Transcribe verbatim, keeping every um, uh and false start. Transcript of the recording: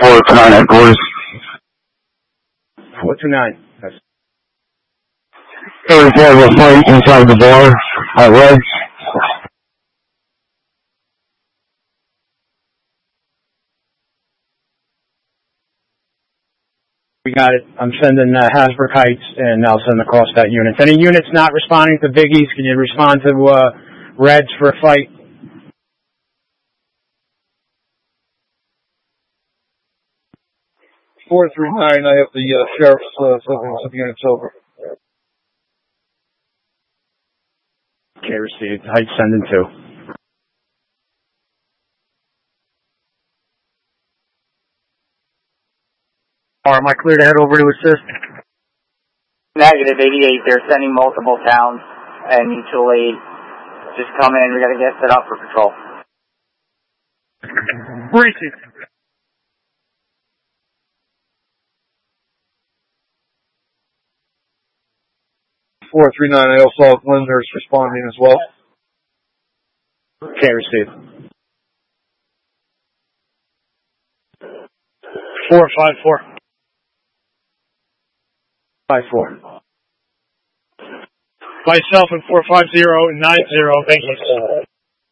four two nine headquarters. four two nine. That's There was a fight inside the bar at Reds. We got it. I'm sending uh, Hasbrook Heights and Nelson across that unit. Any units not responding to Biggies, can you respond to uh, Reds for a fight? four three nine, I have the uh, sheriff's uh, some units over. Okay, received. Heights sending two. Or am I clear to head over to assist? Negative eighty-eight, they're sending multiple towns and mutual aid. Just come in, we gotta get set up for patrol. Received. four three nine, I also have Linders responding as well. Okay, received. four five four. five four. Myself and four five zero and nine zero, thank you.